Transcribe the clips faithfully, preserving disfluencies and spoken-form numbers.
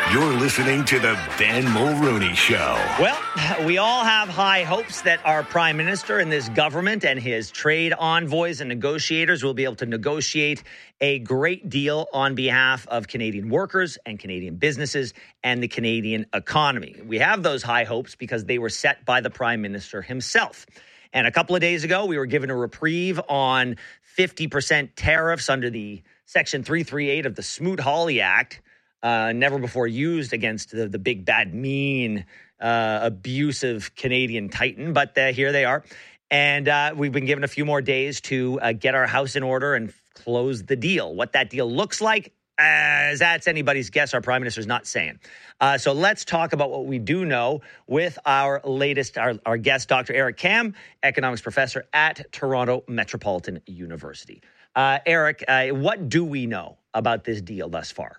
You're listening to the Ben Mulrooney Show. Well, we all have high hopes that our prime minister and this government and his trade envoys and negotiators will be able to negotiate a great deal on behalf of Canadian workers and Canadian businesses and the Canadian economy. We have those high hopes because they were set by the prime minister himself. And a couple of days ago, we were given a reprieve on fifty percent tariffs under the Section three thirty-eight of the Smoot-Hawley Act. Uh, never before used against the, the big, bad, mean, uh, abusive Canadian titan. But uh, here they are. And uh, we've been given a few more days to uh, get our house in order and close the deal. What that deal looks like, uh, that's anybody's guess. Our prime minister's not saying. Uh, so let's talk about what we do know with our latest, our, our guest, Doctor Eric Kam, economics professor at Toronto Metropolitan University. Uh, Eric, uh, what do we know about this deal thus far?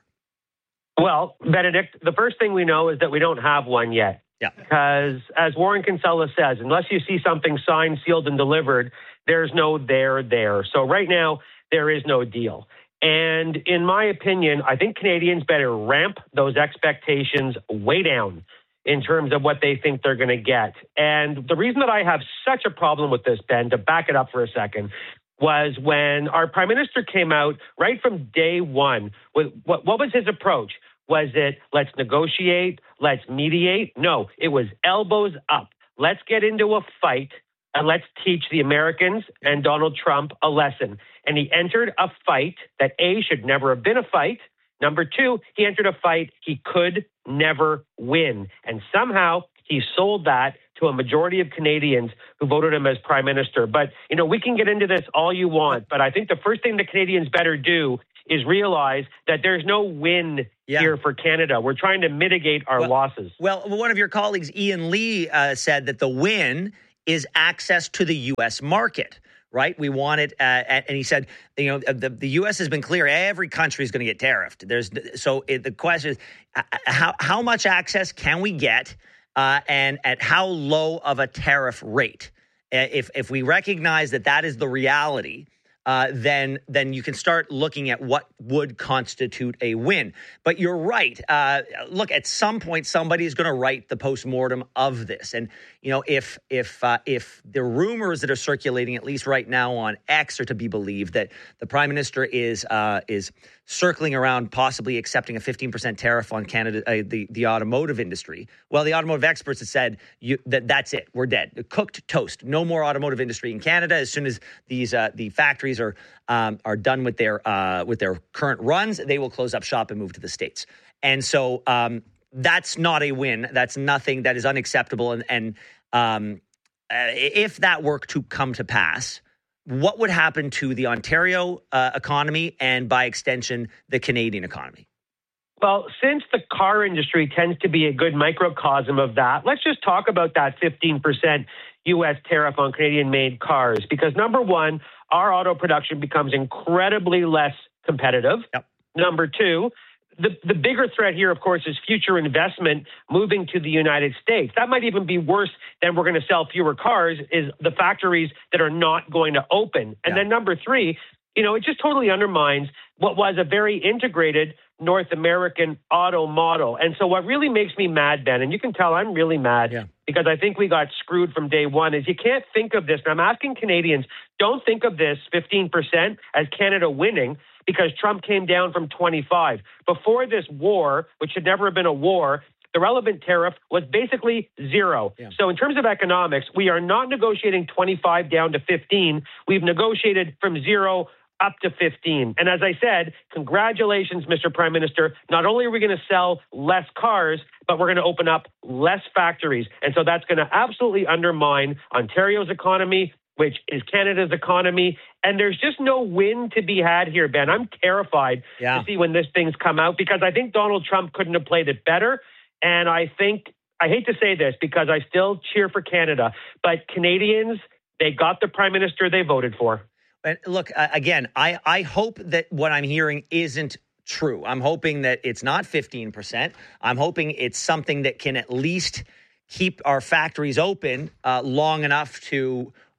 Well, Benedict, the first thing we know is that we don't have one yet. Yeah. Because as Warren Kinsella says, unless you see something signed, sealed, and delivered, there's no there there. So right now, there is no deal. And in my opinion, I think Canadians better ramp those expectations way down in terms of what they think they're going to get. And the reason that I have such a problem with this, Ben, to back it up for a second, was when our prime minister came out right from day one with what, what was his approach? Was it let's negotiate, let's mediate? No, it was elbows up. Let's get into a fight and let's teach the Americans and Donald Trump a lesson. And he entered a fight that A, should never have been a fight. Number two, he entered a fight he could never win. And somehow he sold that to a majority of Canadians who voted him as prime minister. But, you know, we can get into this all you want, but I think the first thing the Canadians better do is realize that there's no win yeah. here for Canada. We're trying to mitigate our well, losses. Well, one of your colleagues, Ian Lee, uh, said that the win is access to the U S market, right? We want it, uh, and he said, you know, the, the U S has been clear, every country is going to get tariffed. There's So it, the question is, uh, how, how much access can we get, uh, and at how low of a tariff rate? Uh, if if we recognize that that is the reality, Uh, then then you can start looking at what would constitute a win. But you're right. Uh, look, at some point, somebody is going to write the postmortem of this. And, you know, if if uh, if the rumors that are circulating, at least right now on X, are to be believed, that the prime minister is uh, is circling around possibly accepting a fifteen percent tariff on Canada, uh, the, the automotive industry. Well, the automotive experts have said you, that that's it. We're dead. Cooked toast. No more automotive industry in Canada. As soon as these uh, the factories are um, are done with their uh, with their current runs, they will close up shop and move to the States. And so um, that's not a win. That's nothing. That is unacceptable. And, and um, uh, if that were to come to pass, what would happen to the Ontario uh, economy and, by extension, the Canadian economy? Well, since the car industry tends to be a good microcosm of that, let's just talk about that fifteen percent U S tariff on Canadian-made cars. Because, number one, our auto production becomes incredibly less competitive. Yep. Number two, the, the bigger threat here, of course, is future investment moving to the United States. That might even be worse than we're going to sell fewer cars, is the factories that are not going to open. And Yeah. then number three, you know, it just totally undermines what was a very integrated North American auto model. And so what really makes me mad, Ben, and you can tell I'm really mad Yeah. because I think we got screwed from day one, is you can't think of this. And I'm asking Canadians, don't think of this fifteen percent as Canada winning because Trump came down from twenty-five. Before this war, which should never have been a war, the relevant tariff was basically zero. Yeah. So in terms of economics, we are not negotiating twenty-five down to fifteen. We've negotiated from zero up to fifteen. And as I said, congratulations, Mister Prime Minister. Not only are we going to sell less cars, but we're going to open up less factories. And so that's going to absolutely undermine Ontario's economy, which is Canada's economy. And there's just no win to be had here, Ben. I'm terrified Yeah. to see when this thing's come out because I think Donald Trump couldn't have played it better. And I think, I hate to say this because I still cheer for Canada, but Canadians, they got the Prime Minister they voted for. And look, uh, again, I, I hope that what I'm hearing isn't true. I'm hoping that it's not fifteen percent. I'm hoping it's something that can at least keep our factories open uh, long enough to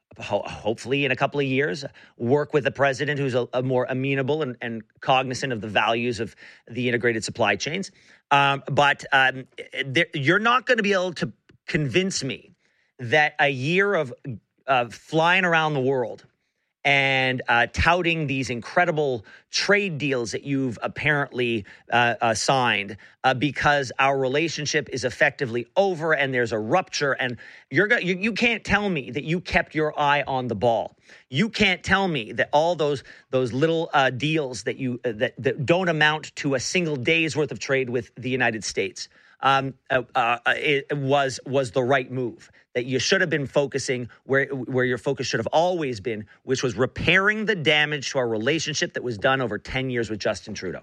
ho- hopefully in a couple of years, work with a president who's a, a more amenable and, and cognizant of the values of the integrated supply chains. Um, but um, there, you're not going to be able to convince me that a year of uh, flying around the world and uh, touting these incredible trade deals that you've apparently uh, uh, signed uh, because our relationship is effectively over and there's a rupture, and you're go- you, you can't tell me that you kept your eye on the ball. You can't tell me that all those those little uh, deals that you uh, that, that don't amount to a single day's worth of trade with the United States um, uh, uh, it was was the right move. That you should have been focusing where where your focus should have always been, which was repairing the damage to our relationship that was done over ten years with Justin Trudeau.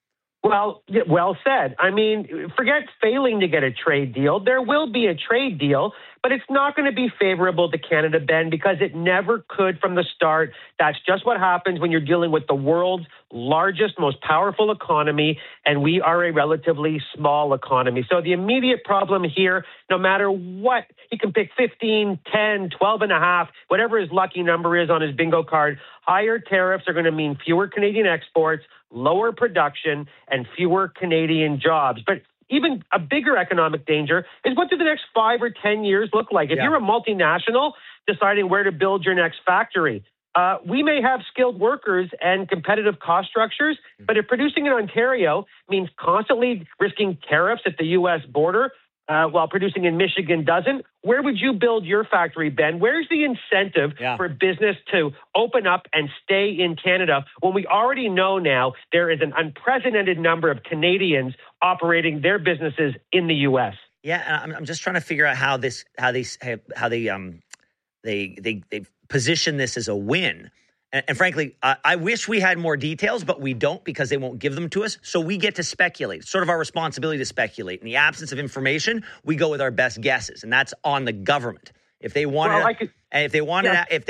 Well, well said. I mean, forget failing to get a trade deal. There will be a trade deal, but it's not going to be favorable to Canada, Ben, because it never could from the start. That's just what happens when you're dealing with the world's largest, most powerful economy, and we are a relatively small economy. So the immediate problem here, no matter what, he can pick fifteen, ten, twelve and a half, whatever his lucky number is on his bingo card. Higher tariffs are going to mean fewer Canadian exports, lower production, and fewer Canadian jobs. But even a bigger economic danger is what do the next five or ten years look like? If yeah. you're a multinational deciding where to build your next factory, uh, we may have skilled workers and competitive cost structures, but if producing in Ontario means constantly risking tariffs at the U S border, Uh, while producing in Michigan doesn't, where would you build your factory, Ben? Where's the incentive yeah. for business to open up and stay in Canada when we already know now there is an unprecedented number of Canadians operating their businesses in the U S? Yeah, I'm, I'm just trying to figure out how this, how they, how they, um, they, they, they position this as a win. And, and frankly, I, I wish we had more details, but we don't because they won't give them to us. So we get to speculate. It's sort of our responsibility to speculate. In the absence of information, we go with our best guesses, and that's on the government. If they wanted, well, I could, and if they wanted, yeah. if